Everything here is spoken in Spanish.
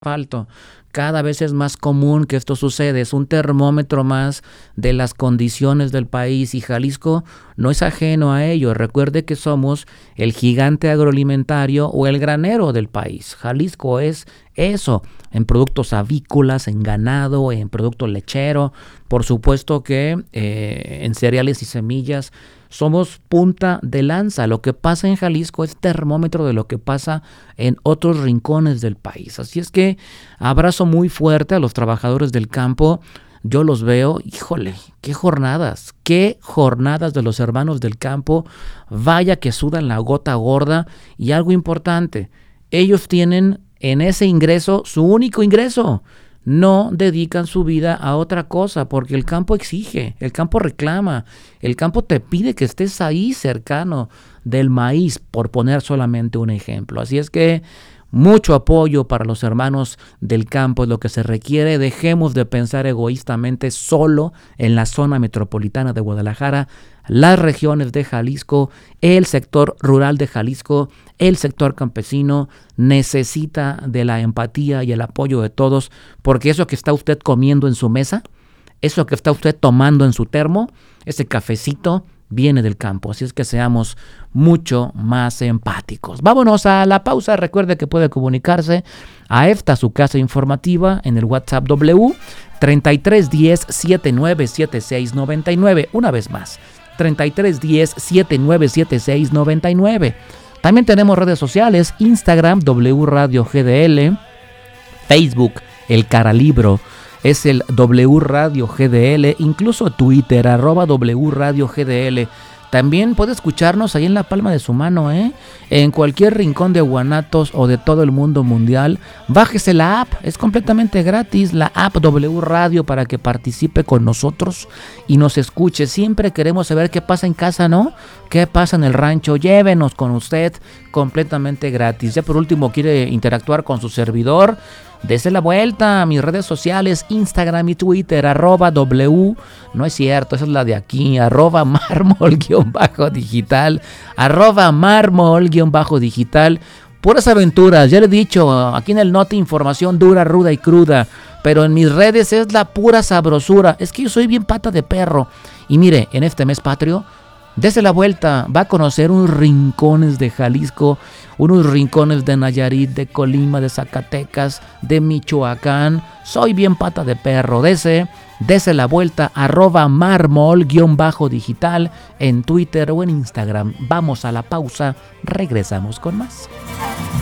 asfalto. Cada vez es más común que esto suceda, es un termómetro más de las condiciones del país y Jalisco no es ajeno a ello. Recuerde que somos el gigante agroalimentario o el granero del país. Jalisco es eso, en productos avícolas, en ganado, en producto lechero, por supuesto que en cereales y semillas. Somos punta de lanza. Lo que pasa en Jalisco es termómetro de lo que pasa en otros rincones del país. Así es que abrazo muy fuerte a los trabajadores del campo. Yo los veo, híjole, qué jornadas de los hermanos del campo. Vaya que sudan la gota gorda. Y algo importante, ellos tienen en ese ingreso su único ingreso. No dedican su vida a otra cosa porque el campo exige, el campo reclama, el campo te pide que estés ahí cercano del maíz, por poner solamente un ejemplo. Así es que mucho apoyo para los hermanos del campo es lo que se requiere. Dejemos de pensar egoístamente solo en la zona metropolitana de Guadalajara, las regiones de Jalisco, el sector rural de Jalisco, el sector campesino necesita de la empatía y el apoyo de todos, porque eso que está usted comiendo en su mesa, eso que está usted tomando en su termo, ese cafecito viene del campo, así es que seamos mucho más empáticos. Vámonos a la pausa. Recuerde que puede comunicarse a EFTA, su casa informativa, en el WhatsApp W 3310 797699. Una vez más, 3310 797699. También tenemos redes sociales, Instagram W Radio GDL, Facebook El Caralibro es el W Radio GDL, incluso Twitter, @W Radio GDL. También puede escucharnos ahí en la palma de su mano, en cualquier rincón de Guanatos o de todo el mundo mundial. Bájese la app, es completamente gratis, la app W Radio, para que participe con nosotros y nos escuche. Siempre queremos saber qué pasa en casa, ¿no? ¿Qué pasa en el rancho? Llévenos con usted, completamente gratis. Ya por último, quiere interactuar con su servidor, dese la vuelta a mis redes sociales, Instagram y Twitter, @W, no es cierto, esa es la de aquí, @mármol_digital, @mármol_digital, puras aventuras, ya le he dicho, aquí en el Noti información dura, ruda y cruda, pero en mis redes es la pura sabrosura. Es que yo soy bien pata de perro, y mire, en este mes patrio, dese la vuelta, va a conocer unos rincones de Jalisco, unos rincones de Nayarit, de Colima, de Zacatecas, de Michoacán. Soy bien pata de perro, dese la vuelta, @mármol_digital en Twitter o en Instagram. Vamos a la pausa, regresamos con más.